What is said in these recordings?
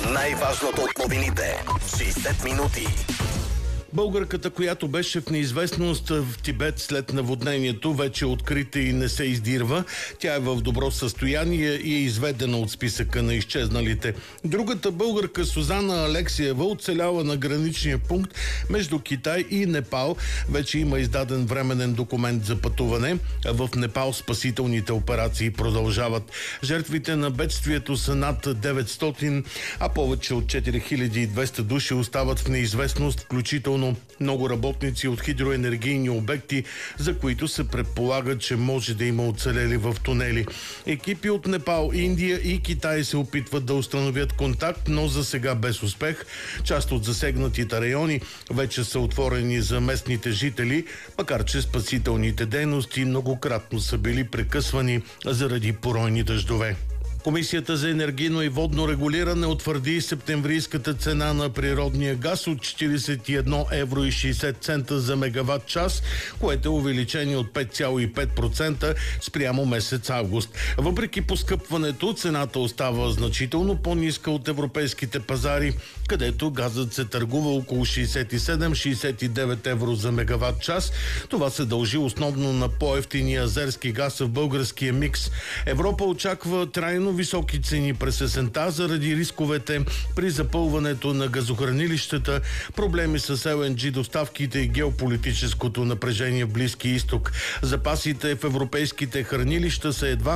Най-важното от новините. 60 минути. Българката, която беше в неизвестност в Тибет след наводнението, вече е открита и не се издирва. Тя е в добро състояние и е изведена от списъка на изчезналите. Другата българка, Сузана Алексиева, оцелява на граничния пункт между Китай и Непал. Вече има издаден временен документ за пътуване. В Непал спасителните операции продължават. Жертвите на бедствието са над 900, а повече от 4200 души остават в неизвестност, включително много работници от хидроенергийни обекти, за които се предполага, че може да има оцелели в тунели. Екипи от Непал, Индия и Китай се опитват да установят контакт, но за сега без успех. Част от засегнатите райони вече са отворени за местните жители, макар че спасителните дейности многократно са били прекъсвани заради поройни дъждове. Комисията за енергийно и водно регулиране утвърди септемврийската цена на природния газ от 41 евро и 60 цента за мегаватт час, което е увеличение от 5,5% спрямо месец август. Въпреки поскъпването, цената остава значително по-ниска от европейските пазари, където газът се търгува около 67-69 евро за мегаватт час. Това се дължи основно на по-евтиния азерски газ в българския микс. Европа очаква трайно високи цени през есента заради рисковете при запълването на газохранилищата, проблеми с ЛНГ доставките и геополитическото напрежение в Близкия изток. Запасите в европейските хранилища са едва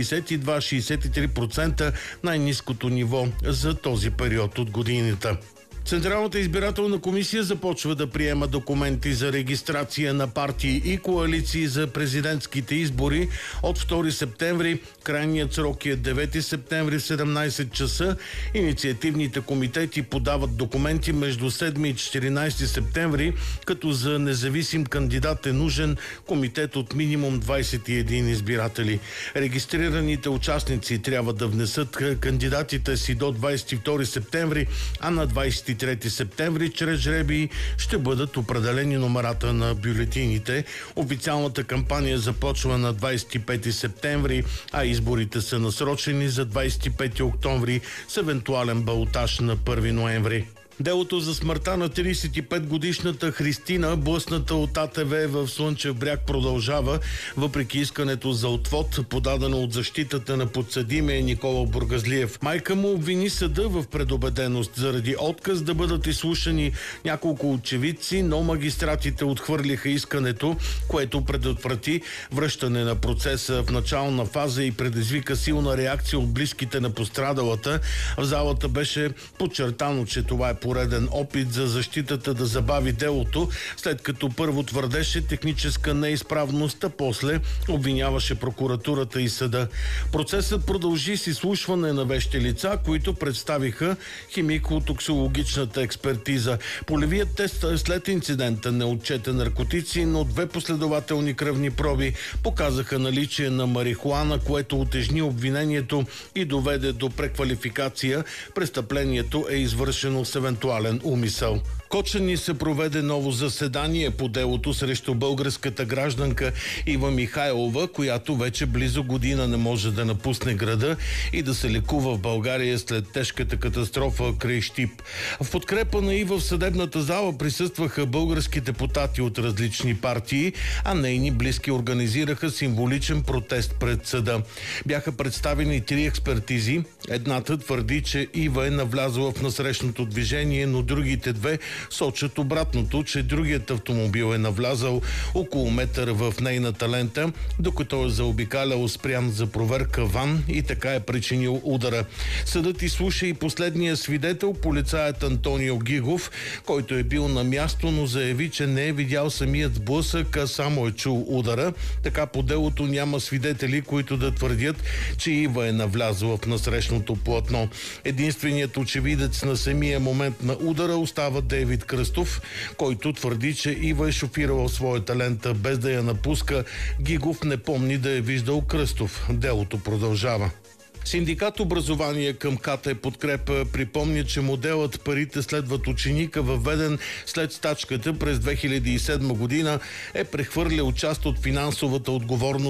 62-63%, най-ниското ниво за този период от годината. Централната избирателна комисия започва да приема документи за регистрация на партии и коалиции за президентските избори от 2 септември. Крайният срок е 9 септември в 17 часа. Инициативните комитети подават документи между 7 и 14 септември, като за независим кандидат е нужен комитет от минимум 21 избиратели. Регистрираните участници трябва да внесат кандидатите си до 22 септември, а на 23 септември чрез жребии ще бъдат определени номерата на бюлетините. Официалната кампания започва на 25 септември, а изборите са насрочени за 25 октомври с евентуален балотаж на 1 ноември. Делото за смъртта на 35-годишната Христина, блъсната от АТВ в Слънчев бряг, продължава, въпреки искането за отвод, подадено от защитата на подсъдимия Никола Бургазлиев. Майка му обвини съда в предубеденост заради отказ да бъдат изслушани няколко очевидци, но магистратите отхвърлиха искането, което предотврати връщане на процеса в начална фаза и предизвика силна реакция от близките на пострадалата. В залата беше подчертано, че това е пореден опит за защитата да забави делото, след като първо твърдеше техническа неизправност, а после обвиняваше прокуратурата и съда. Процесът продължи с изслушване на вещи лица, които представиха химико-токсологичната експертиза. Полевият тест след инцидента не отчете наркотици, но 2 последователни кръвни проби показаха наличие на марихуана, което утежни обвинението и доведе до преквалификация. Престъплението е извършено с евентуален умисъл. Кочани се проведе ново заседание по делото срещу българската гражданка Ива Михайлова, която вече близо година не може да напусне града и да се лекува в България след тежката катастрофа край Щип. В подкрепа на Ива в съдебната зала присъстваха български депутати от различни партии, а нейни близки организираха символичен протест пред съда. Бяха представени 3 експертизи. Едната твърди, че Ива е навлязла в насрещното движение, но другите 2 сочат обратното, че другият автомобил е навлязал около метър в нейната лента, докато е заобикалял спрян за проверка ван и така е причинил удара. Съдът изслуша и последния свидетел, полицаят Антонио Гигов, който е бил на място, но заяви, че не е видял самият сблъсък, а само е чул удара. Така по делото няма свидетели, които да твърдят, че Ива е навлязла в насрещното платно. Единственият очевидец на самия момент на удара остава Дейвид Кръстов, който твърди, че Ива е шофирала своята лента без да я напуска. Гигов не помни да е виждал Кръстов. Делото продължава. Синдикат образование към КТ Подкрепа припомня, че моделът парите следват ученика, въведен след стачката през 2007 година, е прехвърлял част от финансовата отговорност